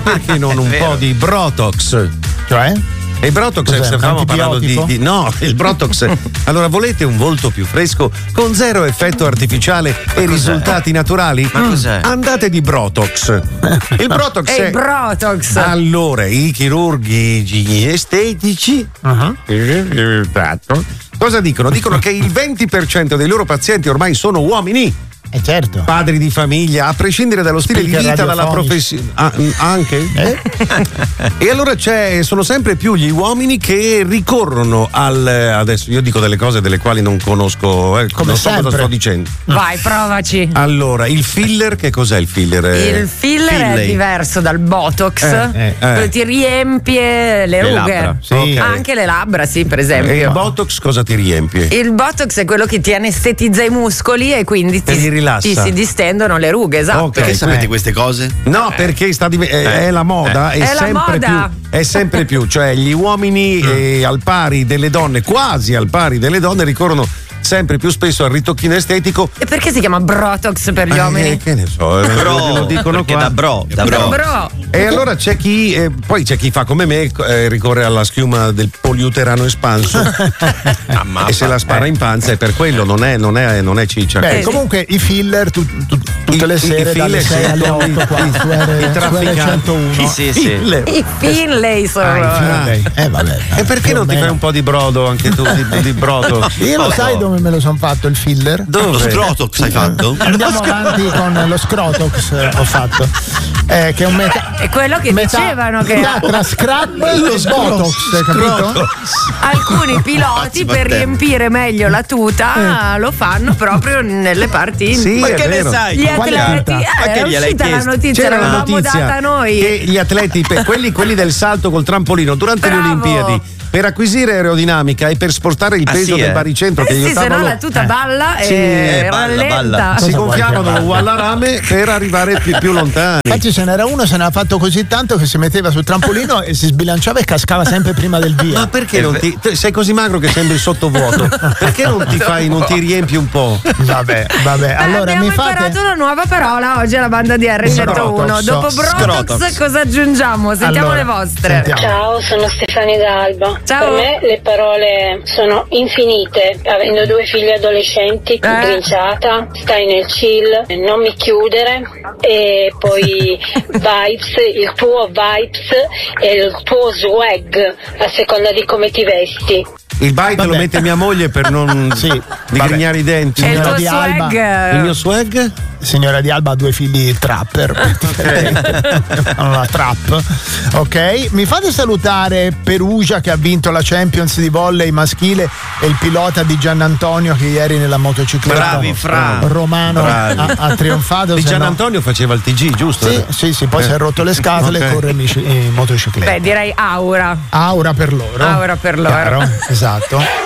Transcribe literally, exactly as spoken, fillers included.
perché non un vero. po' di Brotox? Cioè? E il Brotox, Cos'è, stavamo un parlando di, antibiotico? di. No, il Brotox. Allora, volete un volto più fresco, con zero effetto artificiale e risultati naturali? Ma cos'è? Andate di Brotox. Il Brotox E è. il Brotox. Allora, i chirurghi estetici. Uh-huh. Cosa dicono? Dicono che il venti per cento dei loro pazienti ormai sono uomini. Eh certo. Padri di famiglia, a prescindere dallo stile Speaker di vita, dalla radiofonici. professione. Ah, mm, anche? Eh? E allora c'è, sono sempre più gli uomini che ricorrono al. Adesso io dico delle cose delle quali non conosco, eh, Come non so sempre. cosa sto dicendo. Vai, provaci. Allora, il filler, che cos'è il filler? Il filler è Filley. diverso dal Botox, Eh, eh, eh. ti riempie le, Le rughe. labbra, sì. Ok. Anche le labbra, sì, per E esempio. il Botox cosa ti riempie? Il Botox è quello che ti anestetizza i muscoli e quindi E ti, li rilassa. ti si distendono le rughe, esatto. Ok. Perché sapete Eh. queste cose? No, perché sta div- è, è la moda, è, È la sempre moda. più. È sempre più, cioè gli uomini eh, al pari delle donne, quasi al pari delle donne, ricorrono sempre più spesso al ritocchino estetico. E perché si chiama Brotox per gli Eh, uomini? che ne so, eh, Bro, lo dicono perché qua. da bro, da Da bro. bro. E allora c'è chi, eh, poi c'è chi fa come me, eh, ricorre alla schiuma del poliuterano espanso Mamma, e se la spara in panza, e per quello non è, non è, non è ciccia. Beh, sì. comunque i filler tu- tu- tutte I- le i sere dalle filler, sei sì, alle i- otto qua i- su i R trafficanti. centouno. Sì, sì. Filler. I Finlay sono. Ah, i Finlay. Eh vabbè. E perché non ti fai un po' di brodo anche tu, di, di brodo? Io lo sai dove me lo sono fatto il filler? Lo Dove? scrotox hai fatto? Andiamo avanti con lo scrotox, eh, ho fatto. Eh, che è un meta- È quello che metà, dicevano che metà tra scrap e botox, hai capito? alcuni piloti per riempire meglio la tuta lo fanno proprio nelle parti Sì, Ma è che ne vero. sai? Gli Quale atleti, tuta? Ma eh, che è gliel'hai uscita la chiesto? notizia, C'era la l'avevamo data notizia noi. che gli atleti, per quelli, quelli del salto col trampolino durante Bravo. le Olimpiadi, per acquisire aerodinamica e per spostare il Ah, peso sì, del eh? baricentro che Eh gli sì, se no tavolo, la tuta balla Sì, e eh, balla, rallenta. balla. si Cosa vuoi gonfiavano che uguale rame per arrivare più, più lontani. Infatti ce n'era uno, se ne ha fatto così tanto che si metteva sul trampolino e si sbilanciava e cascava sempre prima del via. Ma perché non ti. te- Sei così magro che sembri sottovuoto? Perché non ti fai, non ti riempi un po'? Vabbè, vabbè. Eh, Allora abbiamo mi fate imparato una nuova parola oggi alla banda di R centouno. Scrotox. Dopo Brotox Scrotox. cosa aggiungiamo? Sentiamo Allora, le vostre. sentiamo. Ciao, sono Stefania d'Alba. Ciao. Per me le parole sono infinite. Avendo due figli adolescenti, grinciata, stai nel chill, non mi chiudere, e poi vibes, il tuo vibes e il tuo swag a seconda di come ti vesti. Il bite Vabbè. lo mette mia moglie per non Sì, digrignare i denti. E il Signora tuo di Alba. swag? Il mio swag? Signora di Alba ha due figli trapper, praticamente. Fanno la trap. Ok, mi fate salutare Perugia che ha vinto la Champions di volley maschile e il pilota di Giannantonio che ieri nella motocicletta Bravi, Fra. romano Bravi. ha, ha trionfato. Di se Gian no- Antonio faceva il T G, giusto? Sì, sì, sì, poi Eh. si è rotto le scatole Ok. e corre in, bici- in motocicletta. Beh, direi aura. Aura per loro. Aura per loro. Chiaro? Esatto.